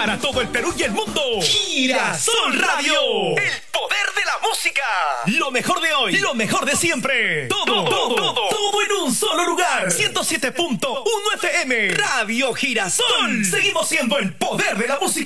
para todo el Perú y el mundo. Girasol Radio, el poder de la música. Lo mejor de hoy, lo mejor de siempre. Todo en un solo lugar. 107.1 FM, Radio Girasol. Seguimos siendo el poder de la música.